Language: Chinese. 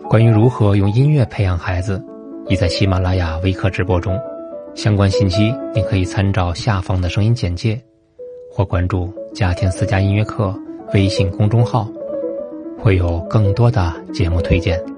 关于如何用音乐培养孩子，已在喜马拉雅微课直播中，相关信息您可以参照下方的声音简介，或关注家庭私家音乐课微信公众号，会有更多的节目推荐。